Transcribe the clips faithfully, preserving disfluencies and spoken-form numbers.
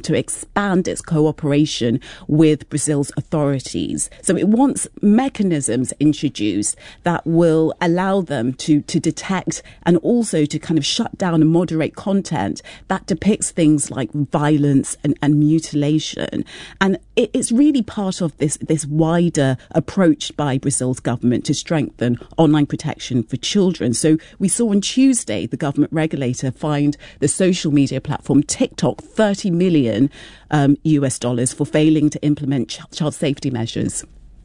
to expand its cooperation with Brazil's authorities. So it wants mechanisms introduced that will allow them to, to detect and also to kind of shut down and moderate content that depicts things like violence and, and mutilation. And it, it's really part of this, this wider approach by Brazil's government to strengthen online protection for children. So we saw on Tuesday the government regulator fined the social media platform TikTok thirty million um, U S dollars for failing to implement ch- child safety measures.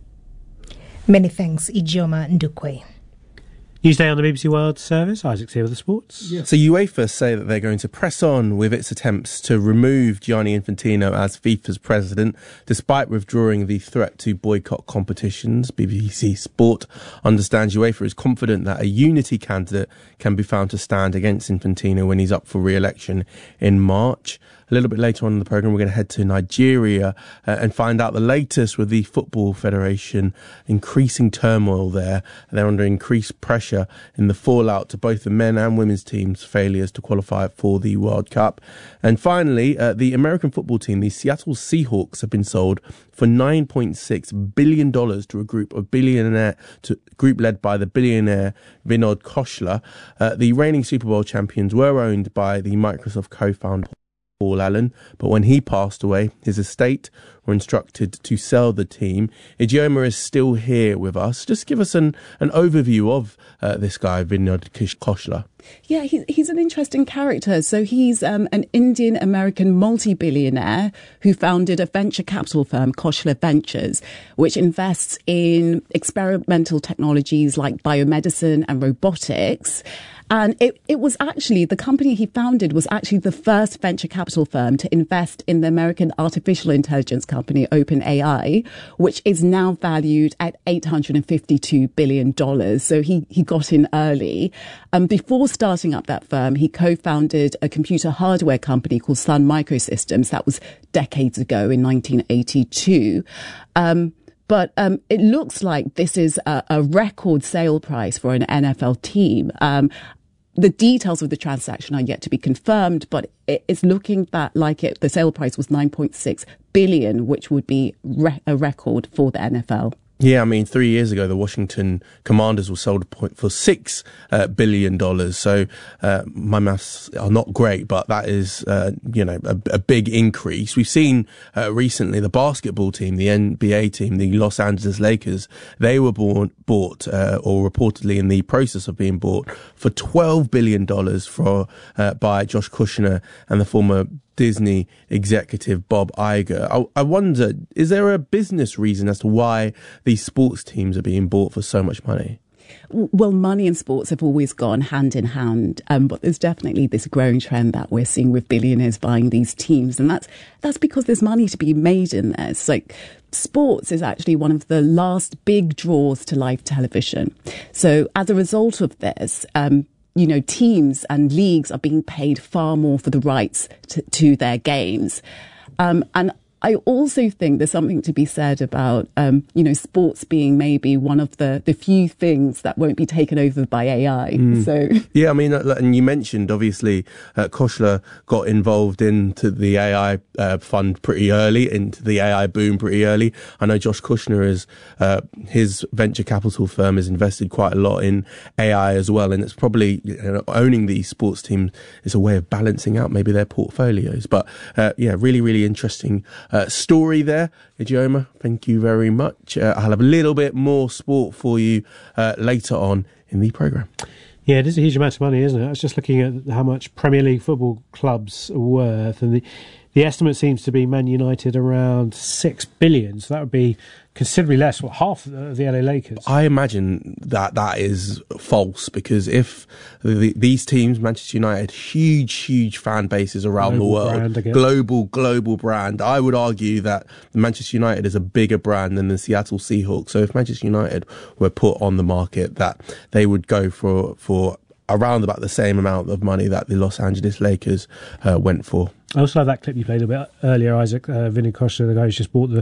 Many thanks, Ijeoma Ndukwe. Newsday on the B B C World Service. Isaac's here with the sports. Yeah. So UEFA say that they're going to press on with its attempts to remove Gianni Infantino as FIFA's president, despite withdrawing the threat to boycott competitions. B B C Sport understands UEFA is confident that a unity candidate can be found to stand against Infantino when he's up for re-election in March. A little bit later on in the programme, we're going to head to Nigeria uh, and find out the latest with the Football Federation. Increasing turmoil there. They're under increased pressure in the fallout to both the men and women's teams' failures to qualify for the World Cup. And finally, uh, the American football team, the Seattle Seahawks, have been sold for nine point six billion dollars to a group of billionaire, to group led by the billionaire Vinod Khosla. Uh, the reigning Super Bowl champions were owned by the Microsoft co-founder Paul Allen, but when he passed away, his estate were instructed to sell the team. Ijeoma is still here with us. Just give us an, an overview of uh, this guy, Vinod Khosla. Yeah, he, he's an interesting character. So he's um, an Indian-American multi-billionaire who founded a venture capital firm, Khosla Ventures, which invests in experimental technologies like biomedicine and robotics. And it, it was actually, the company he founded was actually the first venture capital firm to invest in the American artificial intelligence company OpenAI, which is now valued at eight hundred fifty-two billion dollars. So he, he got in early. Um, before starting up that firm, he co-founded a computer hardware company called Sun Microsystems. That was decades ago in nineteen eighty-two. Um, But um, it looks like this is a, a record sale price for an N F L team. Um, the details of the transaction are yet to be confirmed, but it, it's looking that like it, the sale price was nine point six billion dollars, which would be re- a record for the N F L. Yeah, I mean, three years ago, the Washington Commanders were sold for six uh, billion dollars. So uh, my maths are not great, but that is, uh, you know, a, a big increase. We've seen uh, recently the basketball team, the N B A team, the Los Angeles Lakers. They were bought, bought uh, or reportedly in the process of being bought for twelve billion dollars for uh, by Josh Kushner and the former Disney executive Bob Iger. I, I wonder, is there a business reason as to why these sports teams are being bought for so much money? Well, money and sports have always gone hand in hand, um, but there's definitely this growing trend that we're seeing with billionaires buying these teams, and that's that's because there's money to be made in there. It's like sports is actually one of the last big draws to live television. So as a result of this, um, you know, teams and leagues are being paid far more for the rights to, to their games. Um, and I also think there's something to be said about, um, you know, sports being maybe one of the, the few things that won't be taken over by A I. Mm. So yeah, I mean, and you mentioned, obviously, uh, Khosla got involved into the A I uh, fund pretty early, into the A I boom pretty early. I know Josh Kushner is, uh, his venture capital firm has invested quite a lot in A I as well. And it's probably, you know, owning these sports teams is a way of balancing out maybe their portfolios. But uh, yeah, really, really interesting Uh, story there, Ijeoma. Thank you very much. Uh, I'll have a little bit more sport for you uh, later on in the programme. Yeah, it is a huge amount of money, isn't it? I was just looking at how much Premier League football clubs are worth, and the the estimate seems to be Man United around six billion. So that would be considerably less, what, half of the L A Lakers. I imagine that that is false, because if the, these teams, Manchester United, huge, huge fan bases around global the world, brand, global, global brand, I would argue that Manchester United is a bigger brand than the Seattle Seahawks. So if Manchester United were put on the market, that they would go for, for around about the same amount of money that the Los Angeles Lakers uh, went for. I also love that clip you played a bit earlier, Isaac. Uh, Vinod Khosla, the guy who's just bought the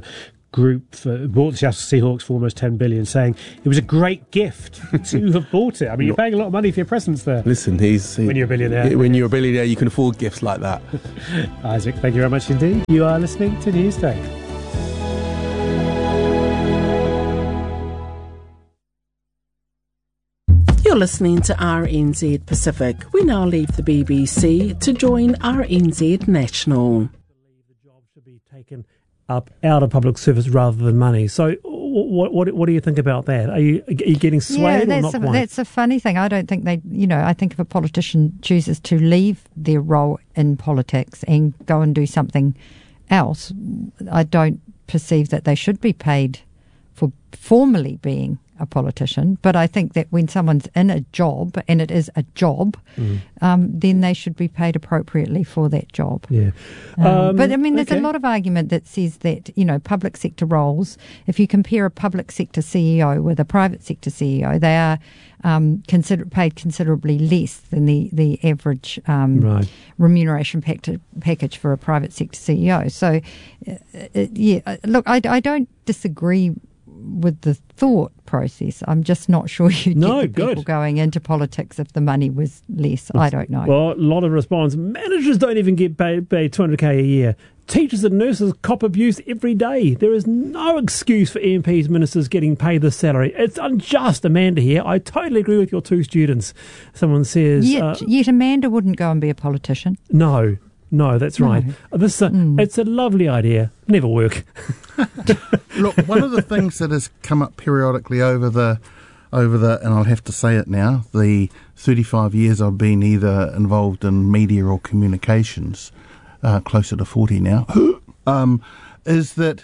group for, bought the Seattle Seahawks for almost ten billion dollars, saying it was a great gift to have bought it. I mean, you're paying a lot of money for your presence there. Listen, he's he, when you're a billionaire. When you're a billionaire, you can afford gifts like that. Isaac, thank you very much indeed. You are listening to Newsday. You're listening to R N Z Pacific. We now leave the B B C to join R N Z National. The job should be taken up out of public service rather than money. So what what, what do you think about that? Are you, are you getting swayed yeah, or that's not a, quite? That's a funny thing. I don't think they, you know, I think if a politician chooses to leave their role in politics and go and do something else, I don't perceive that they should be paid for formally being a politician, but I think that when someone's in a job, and it is a job, mm. um, then they should be paid appropriately for that job. Yeah, um, um, but I mean, there's okay. a lot of argument that says that, you know, public sector roles, if you compare a public sector C E O with a private sector C E O, they are um, consider- paid considerably less than the the average um, right. remuneration pact- package for a private sector C E O. So, uh, uh, yeah, look, I, I don't disagree with the thought process. I'm just not sure you no, get the people good. going into politics if the money was less. I don't know. Well, a lot of response. Managers don't even get paid, paid two hundred K a year. Teachers and nurses cop abuse every day. There is no excuse for M Ps, ministers getting paid this salary. It's unjust, Amanda here. I totally agree with your two students. Someone says... Yet, uh, yet Amanda wouldn't go and be a politician. No. No, that's right. No. This uh, mm. It's a lovely idea. Never work. Look, one of the things that has come up periodically over the, over the, and I'll have to say it now, the thirty-five years I've been either involved in media or communications, uh, closer to forty now, um, is that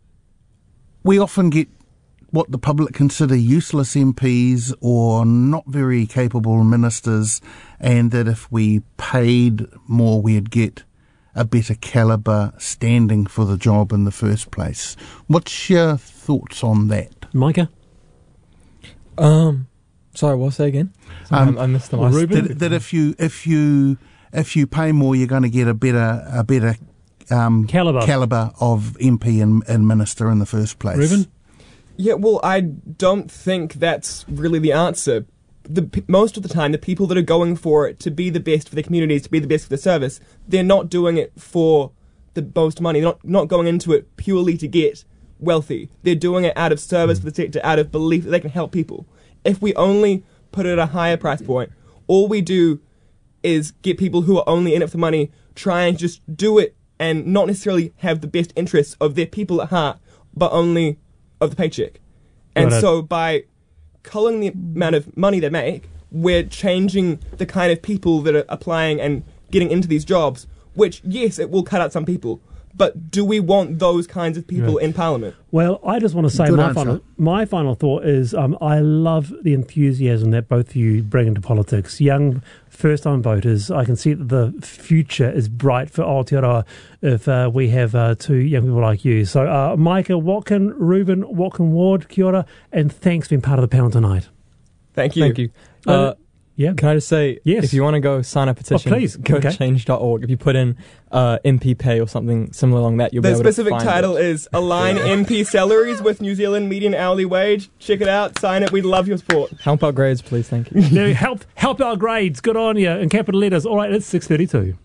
we often get what the public consider useless M Ps or not very capable ministers, and that if we paid more, we'd get a better calibre standing for the job in the first place. What's your thoughts on that? Micah? Um, sorry, what's that again? Um, I, I missed the well, last. That, that if you if you if you pay more, you're going to get a better a better um, calibre calibre of M P and, and minister in the first place. Reuben? Yeah, well, I don't think that's really the answer. The, most of the time, the people that are going for it to be the best for their communities, to be the best for the service, they're not doing it for the most money. They're not, not going into it purely to get wealthy. They're doing it out of service mm. for the sector, out of belief that they can help people. If we only put it at a higher price point, all we do is get people who are only in it for the money, try and just do it and not necessarily have the best interests of their people at heart, but only of the paycheck. And Got it. so by culling the amount of money they make, we're changing the kind of people that are applying and getting into these jobs, which, yes, it will cut out some people. But do we want those kinds of people yeah. in Parliament? Well, I just want to say Good my answer. final, my final thought is um, I love the enthusiasm that both of you bring into politics. Young first-time voters, I can see that the future is bright for Aotearoa if uh, we have uh, two young people like you. So, uh, Micah Watkin, Reuben Watkin Ward, kia ora, and thanks for being part of the panel tonight. Thank you. Thank you. Uh, Uh, yeah. Can I just say, Yes. if you want to go sign a petition, Oh, please. go Okay. to change dot org. If you put in uh, M P pay or something similar along that, you'll The be able to specific find title it. is Align M P Salaries with New Zealand Median Hourly Wage. Check it out. Sign it. We'd love your support. Help out grades, please. Thank you. Now, help, help our grades. Good on you. In capital letters. All right, it's six thirty-two.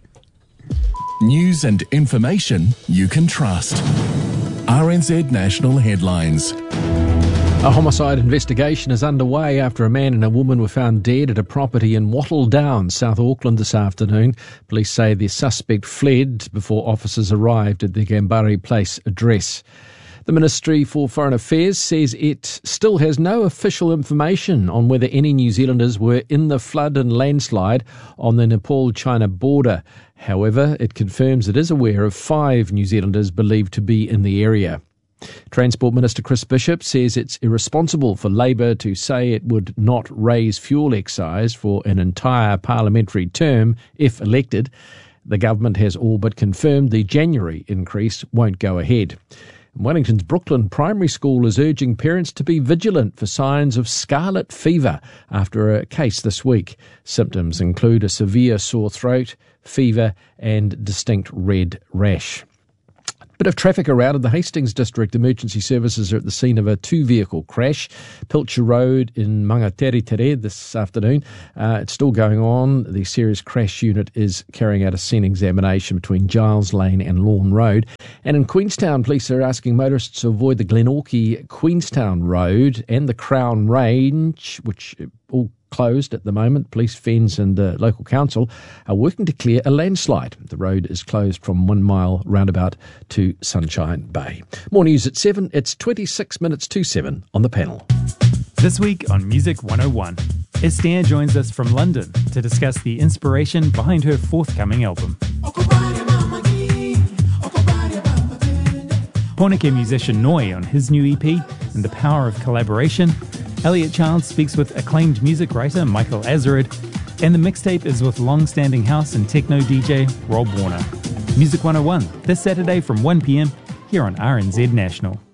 News and information you can trust. R N Z National Headlines. A homicide investigation is underway after a man and a woman were found dead at a property in Wattle Downs, South Auckland this afternoon. Police say the suspect fled before officers arrived at the Gambari Place address. The Ministry for Foreign Affairs says it still has no official information on whether any New Zealanders were in the flood and landslide on the Nepal-China border. However, it confirms it is aware of five New Zealanders believed to be in the area. Transport Minister Chris Bishop says it's irresponsible for Labour to say it would not raise fuel excise for an entire parliamentary term if elected. The government has all but confirmed the January increase won't go ahead. Wellington's Brooklyn Primary School is urging parents to be vigilant for signs of scarlet fever after a case this week. Symptoms include a severe sore throat, fever and distinct red rash. Bit of traffic around in the Hastings district. Emergency services are at the scene of a two-vehicle crash. Pilcher Road in Mangateri this afternoon. Uh, it's still going on. The serious crash unit is carrying out a scene examination between Giles Lane and Lawn Road. And in Queenstown, police are asking motorists to avoid the Glenorchy Queenstown Road and the Crown Range, which all closed at the moment. Police, Fens and the local council are working to clear a landslide. The road is closed from one mile roundabout to Sunshine Bay. More news at seven. It's twenty-six minutes to seven on the panel. This week on Music one oh one, Esther joins us from London to discuss the inspiration behind her forthcoming album. Porneke musician Noi on his new E P and the power of collaboration. Elliot Childs speaks with acclaimed music writer Michael Azerrad, and the mixtape is with long-standing house and techno D J Rob Warner. Music one oh one, this Saturday from one p.m. here on R N Z National.